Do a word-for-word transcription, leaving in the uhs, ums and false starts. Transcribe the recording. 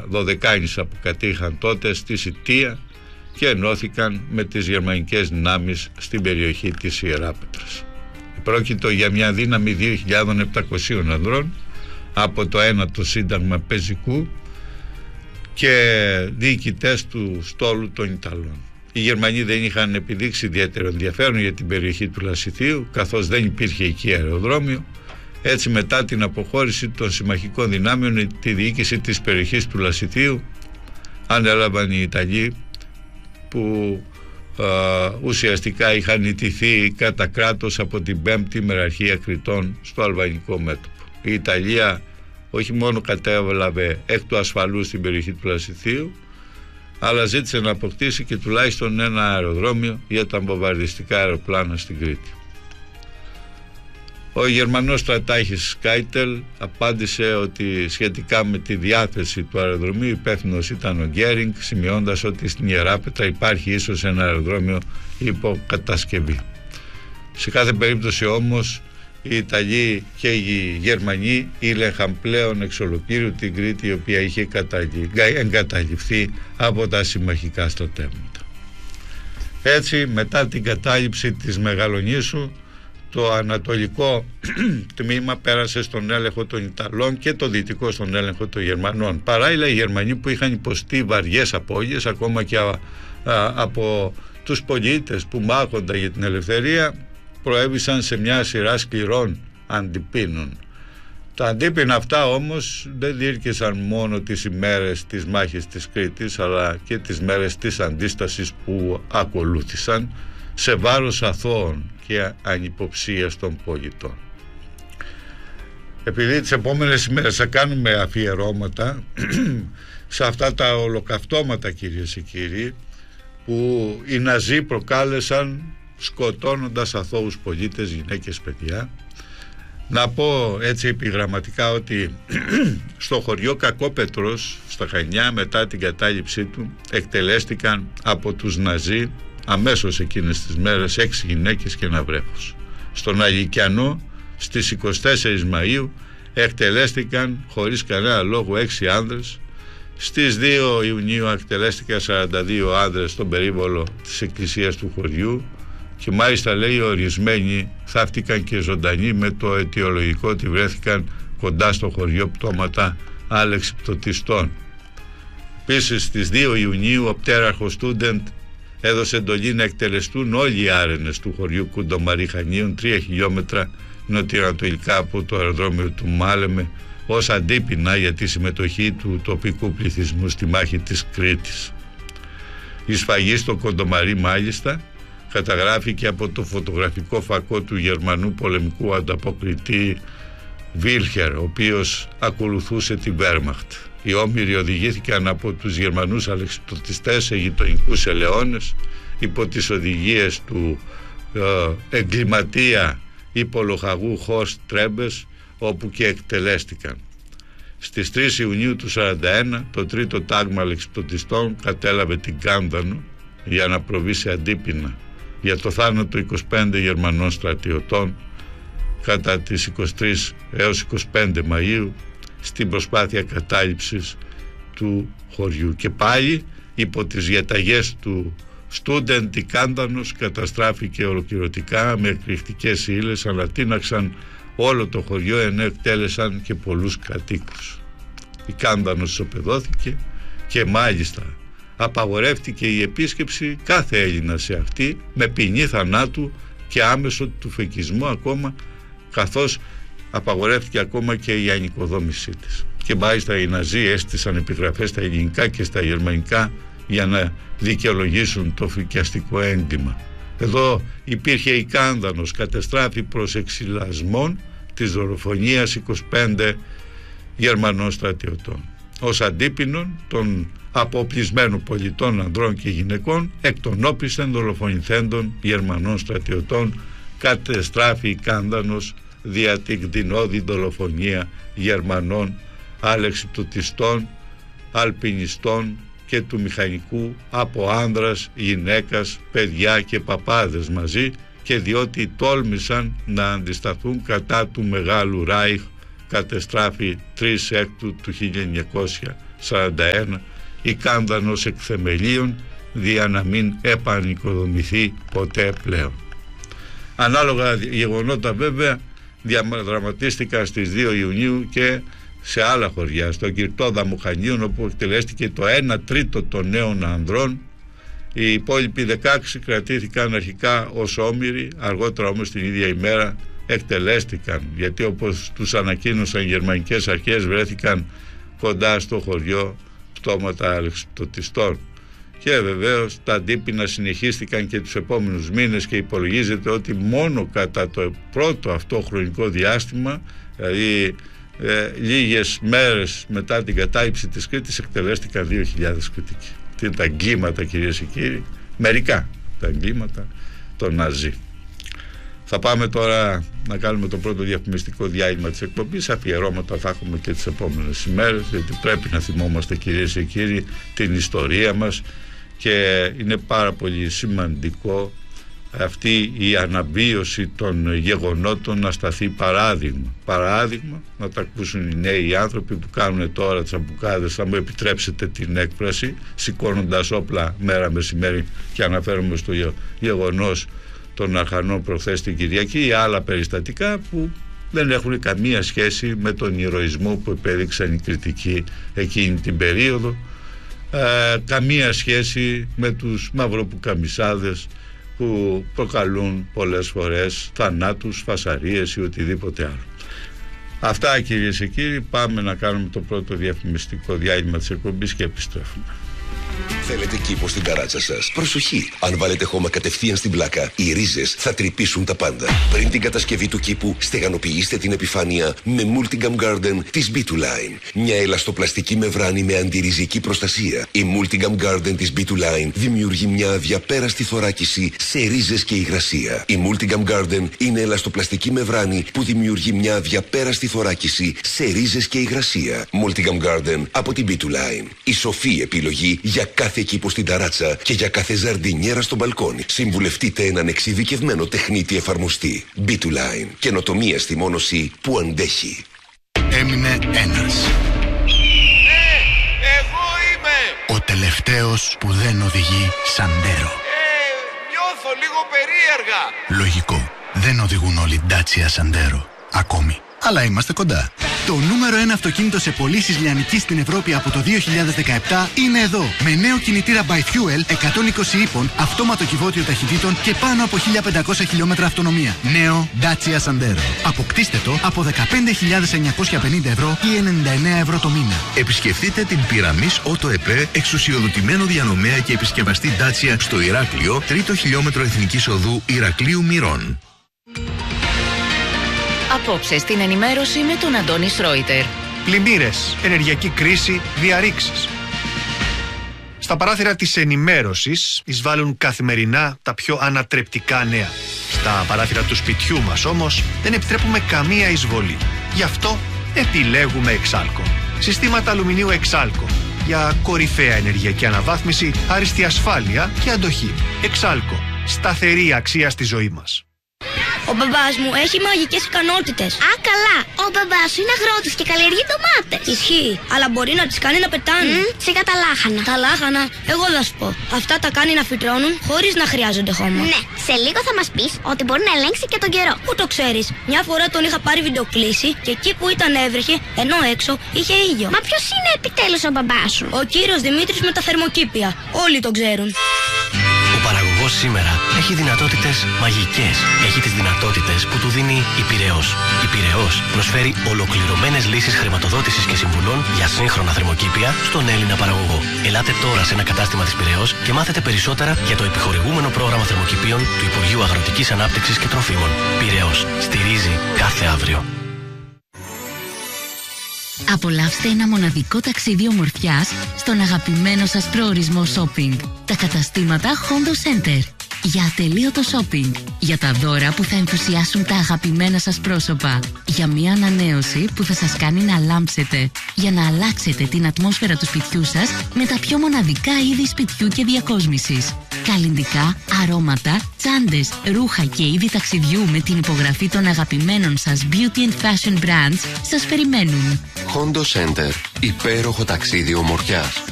Δωδεκάνησα που κατήχαν τότε στη Σιτία και ενώθηκαν με τις γερμανικές δυνάμεις στην περιοχή της Ιεράπετρας. Πρόκειτο για μια δύναμη δύο χιλιάδες επτακοσίων ανδρών από το ένατο Σύνταγμα Πεζικού και διοικητές του στόλου των Ιταλών. Οι Γερμανοί δεν είχαν επιδείξει ιδιαίτερο ενδιαφέρον για την περιοχή του Λασιθίου, καθώς δεν υπήρχε εκεί αεροδρόμιο. Έτσι, μετά την αποχώρηση των συμμαχικών δυνάμεων, τη διοίκηση της περιοχής του Λασιθίου ανέλαβαν οι Ιταλοί, που Uh, ουσιαστικά είχαν ιτηθεί κατά κράτος από την πέμπτη μεραρχία Κρητών στο αλβανικό μέτωπο. Η Ιταλία όχι μόνο κατέβαλαβε εκ του ασφαλού στην περιοχή του Λασιθίου, αλλά ζήτησε να αποκτήσει και τουλάχιστον ένα αεροδρόμιο για τα βομβαρδιστικά αεροπλάνα στην Κρήτη. Ο Γερμανός στρατάρχης Σκάιτελ απάντησε ότι σχετικά με τη διάθεση του αεροδρομίου υπεύθυνος ήταν ο Γκέρινγκ, σημειώντας ότι στην Ιεράπετρα υπάρχει ίσως ένα αεροδρόμιο υποκατασκευή. Σε κάθε περίπτωση όμως οι Ιταλοί και οι Γερμανοί ήλεγχαν πλέον εξ ολοκλήρου την Κρήτη, η οποία είχε εγκαταλειφθεί από τα συμμαχικά στρατεύματα. Έτσι, μετά την κατάληψη της Μεγαλονήσου, το ανατολικό τμήμα πέρασε στον έλεγχο των Ιταλών και το δυτικό στον έλεγχο των Γερμανών. Παράλληλα, οι Γερμανοί, που είχαν υποστεί βαριές απώλειες ακόμα και α, α, από τους πολίτες που μάχονταν για την ελευθερία, προέβησαν σε μια σειρά σκληρών αντιπίνων. Τα αντίπεινα αυτά όμως δεν διήρκεσαν μόνο τις ημέρες της μάχης της Κρήτης, αλλά και τις μέρες της αντίστασης που ακολούθησαν σε βάρος αθώων και ανυποψίας των πολιτών. Επειδή τις επόμενες ημέρες θα κάνουμε αφιερώματα σε αυτά τα ολοκαυτώματα, κυρίες και κύριοι, που οι Ναζί προκάλεσαν σκοτώνοντας αθώους πολίτες, γυναίκες, παιδιά, να πω έτσι επιγραμματικά ότι στο χωριό Κακόπετρος στα Χανιά, μετά την κατάληψή του, εκτελέστηκαν από τους Ναζί αμέσως εκείνες τις μέρες έξι γυναίκες και ένα βρέφος. Στον Αγικιανό στις είκοσι τέσσερις Μαΐου εκτελέστηκαν χωρίς κανένα λόγο έξι άνδρες. Στις δύο Ιουνίου εκτελέστηκαν σαράντα δύο άνδρες στον περίβολο της εκκλησίας του χωριού, και μάλιστα λέει ορισμένοι θαύτηκαν και ζωντανοί, με το αιτιολογικό ότι βρέθηκαν κοντά στο χωριό πτώματα αλεξιπτωτιστών. Επίσης στις δύο Ιουνίου ο πτέραρχος Στούντεντ έδωσε εντολή να εκτελεστούν όλοι οι άρενες του χωριού Κουντομαρί Χανίων, τρία χιλιόμετρα νοτιοανατολικά από το αεροδρόμιο του Μάλεμε, ως αντίπεινα για τη συμμετοχή του τοπικού πληθυσμού στη μάχη της Κρήτης. Η σφαγή στο Κοντομαρί μάλιστα καταγράφηκε από το φωτογραφικό φακό του Γερμανού πολεμικού ανταποκριτή Βίλχερ, ο οποίος ακολουθούσε την Βέρμαχτ. Οι όμηροι οδηγήθηκαν από τους Γερμανούς αλεξιπτωτιστές σε γειτονικούς ελαιώνες υπό τις οδηγίες του ε, εγκληματία υπολογαγού Χορστ Τρέμπες, όπου και εκτελέστηκαν. Στις τρεις Ιουνίου του σαράντα ένα το τρίτο τάγμα αλεξιπτωτιστών κατέλαβε την Κάνδανο για να προβεί σε αντίπεινα για το θάνατο είκοσι πέντε Γερμανών στρατιωτών κατά τις είκοσι τρεις έως είκοσι πέντε Μαΐου στην προσπάθεια κατάληψης του χωριού. Και πάλι υπό τις διαταγές του Στούντεντ η Κάνδανος καταστράφηκε ολοκληρωτικά με εκρηκτικές ύλες, αλλά τίναξαν όλο το χωριό, ενώ εκτέλεσαν και πολλούς κατοίκους. Η Κάνδανος ισοπεδώθηκε και μάλιστα απαγορεύτηκε η επίσκεψη κάθε Έλληνα σε αυτή, με ποινή θανάτου και άμεσο του φεκισμού ακόμα, καθώς απαγορεύτηκε ακόμα και η ανοικοδόμησή της. Και μάλιστα οι Ναζί έστησαν επιγραφές στα ελληνικά και στα γερμανικά για να δικαιολογήσουν το φρικιαστικό έγκλημα. Εδώ υπήρχε η Κάνδανος, κατεστράφη προς εξυλασμόν της δολοφονίας είκοσι πέντε Γερμανών στρατιωτών, ως αντίπεινον των αποπλισμένων πολιτών ανδρών και γυναικών εκ των όπισθεν δολοφονηθέντων Γερμανών στρατιωτών. Κατεστράφη η Κάνδανος δια την κτηνώδη δολοφονία Γερμανών αλεξιπτωτιστών, αλπινιστών και του μηχανικού από άνδρας, γυναίκας, παιδιά και παπάδες μαζί, και διότι τόλμησαν να αντισταθούν κατά του Μεγάλου Ράιχ, κατεστράφη τρεις Έκτου του χίλια εννιακόσια σαράντα ένα, η κάνδανος εκ θεμελίων, δια να μην επανοικοδομηθεί ποτέ πλέον. Ανάλογα γεγονότα βέβαια διαδραματίστηκαν στις δύο Ιουνίου και σε άλλα χωριά, στο Κυρτόδαμο Χανίων, όπου εκτελέστηκε το ένα τρίτο των νέων ανδρών. Οι υπόλοιποι δεκαέξι κρατήθηκαν αρχικά ως όμηροι, αργότερα όμως την ίδια ημέρα εκτελέστηκαν, γιατί όπως τους ανακοίνωσαν οι γερμανικές αρχές βρέθηκαν κοντά στο χωριό πτώματα αλεξιπτωτιστών. Και βεβαίως τα αντίπεινα συνεχίστηκαν και τους επόμενους μήνες και υπολογίζεται ότι μόνο κατά το πρώτο αυτό χρονικό διάστημα, δηλαδή ε, λίγες μέρες μετά την κατάληψη της Κρήτης, εκτελέστηκαν δύο χιλιάδες κριτικοί. Τι είναι τα εγκλήματα, κυρίες και κύριοι, μερικά τα εγκλήματα των Ναζί. Θα πάμε τώρα να κάνουμε το πρώτο διαφημιστικό διάλειμμα της εκπομπής. Αφιερώματα θα έχουμε και τις επόμενες ημέρες, γιατί πρέπει να θυμόμαστε, κυρίες και κύριοι, την ιστορία μας και είναι πάρα πολύ σημαντικό αυτή η αναβίωση των γεγονότων να σταθεί παράδειγμα. Παράδειγμα να τα ακούσουν οι νέοι άνθρωποι που κάνουν τώρα τις αμπουκάδες, θα μου επιτρέψετε την έκφραση, σηκώνοντας όπλα μέρα μεσημέρι, και αναφέρομαι στο γεγονός των Αρχανών προχθές την Κυριακή, ή άλλα περιστατικά που δεν έχουν καμία σχέση με τον ηρωισμό που επέδειξαν οι κριτικοί εκείνη την περίοδο, ε, καμία σχέση με τους μαυροπουκαμισάδες που προκαλούν πολλές φορές θανάτους, φασαρίες ή οτιδήποτε άλλο. Αυτά, κυρίες και κύριοι, πάμε να κάνουμε το πρώτο διαφημιστικό διάλειμμα της εκπομπής και επιστρέφουμε. Θέλετε κήπο στην ταράτσα σας? Προσοχή! Αν βάλετε χώμα κατευθείαν στην πλάκα, οι ρίζες θα τρυπήσουν τα πάντα. Πριν την κατασκευή του κήπου, στεγανοποιήστε την επιφάνεια με Multigam Garden της μπι του Line. Μια ελαστοπλαστική μεμβράνη με αντιριζική προστασία. Η Multigam Garden της μπι του Line δημιουργεί μια αδιαπέραστη θωράκιση σε ρίζες και υγρασία. Η Multigam Garden είναι ελαστοπλαστική μεμβράνη που δημιουργεί μια αδιαπέραστη θωράκιση σε ρίζες και υγρασία. Multigam Garden από την μπι του Line. Η σοφή επιλογή για κάθε κήπο στην ταράτσα και για κάθε ζαρντινιέρα στο μπαλκόνι. Συμβουλευτείτε έναν εξειδικευμένο τεχνίτη εφαρμοστή. μπι του Line. Καινοτομία στη μόνωση που αντέχει. Έμεινε ένας. Ναι, εγώ είμαι. Ο τελευταίος που δεν οδηγεί Σαντέρο. Ε, νιώθω λίγο περίεργα. Λογικό. Δεν οδηγούν όλοι Dacia Σαντέρο. Ακόμη. Αλλά είμαστε κοντά. Το νούμερο ένα αυτοκίνητο σε πωλήσεις λιανικής στην Ευρώπη από το δύο χιλιάδες δεκαεπτά είναι εδώ. Με νέο κινητήρα by Fuel εκατόν είκοσι ύπων, αυτόματο κυβότιο ταχυτήτων και πάνω από χίλια πεντακόσια χιλιόμετρα αυτονομία. Νέο Dacia Sandero. Αποκτήστε το από δεκαπέντε χιλιάδες εννιακόσια πενήντα ευρώ ή ενενήντα εννέα ευρώ το μήνα. Επισκεφτείτε την Pyramis Auto ΕΠΕ, εξουσιοδοτημένο διανομέα και επισκευαστή Dacia στο Ηράκλειο, τρίτο χιλιόμετρο Εθνικής Οδού Ηρακλείου Μυρών. Απόψε στην ενημέρωση με τον Αντώνη Σρόιτερ. Πλημμύρες, ενεργειακή κρίση, διαρρήξεις. Στα παράθυρα της ενημέρωσης εισβάλλουν καθημερινά τα πιο ανατρεπτικά νέα. Στα παράθυρα του σπιτιού μας όμως δεν επιτρέπουμε καμία εισβολή. Γι' αυτό επιλέγουμε Εξάλκο. Συστήματα αλουμινίου Εξάλκο. Για κορυφαία ενεργειακή αναβάθμιση, άριστη ασφάλεια και αντοχή. Εξάλκο. Σταθερή αξία στη ζωή μας. Ο μπαμπάς μου έχει μαγικές ικανότητες. Α, καλά. Ο μπαμπάς σου είναι αγρότης και καλλιεργεί ντομάτες. Ισχύει, αλλά μπορεί να τις κάνει να πετάνε. Mm, σιγά τα λάχανα. Τα λάχανα, εγώ θα σου πω. Αυτά τα κάνει να φυτρώνουν χωρίς να χρειάζονται χώμα. Ναι, σε λίγο θα μας πεις ότι μπορεί να ελέγξει και τον καιρό. Πού το ξέρεις? Μια φορά τον είχα πάρει βιντεοκλήση και εκεί που ήταν έβρεχε, ενώ έξω είχε ήλιο. Μα ποιος είναι επιτέλους ο μπαμπάς σου? Ο κύριος Δημήτρης με τα θερμοκήπια. Όλοι τον ξέρουν. Ο παραγωγός σήμερα έχει δυνατότητες μαγικές. Έχει τις δυνατότητες που του δίνει η Πειραιώς. Η Πειραιώς προσφέρει ολοκληρωμένες λύσεις χρηματοδότησης και συμβουλών για σύγχρονα θερμοκήπια στον Έλληνα παραγωγό. Ελάτε τώρα σε ένα κατάστημα της Πειραιώς και μάθετε περισσότερα για το επιχορηγούμενο πρόγραμμα θερμοκηπίων του Υπουργείου Αγροτικής Ανάπτυξης και Τροφίμων. Πειραιώς. Στηρίζει κάθε αύριο. Απολαύστε ένα μοναδικό ταξίδι ομορφιάς στον αγαπημένο σας προορισμό shopping. Τα καταστήματα Hondo Center. Για ατελείωτο shopping. Για τα δώρα που θα ενθουσιάσουν τα αγαπημένα σας πρόσωπα. Για μια ανανέωση που θα σας κάνει να λάμψετε. Για να αλλάξετε την ατμόσφαιρα του σπιτιού σας με τα πιο μοναδικά είδη σπιτιού και διακόσμησης. Καλλυντικά, αρώματα, τσάντες, ρούχα και είδη ταξιδιού με την υπογραφή των αγαπημένων σας beauty and fashion brands σας περιμένουν. Hondo Center. Υπέροχο ταξίδι ομορφιάς.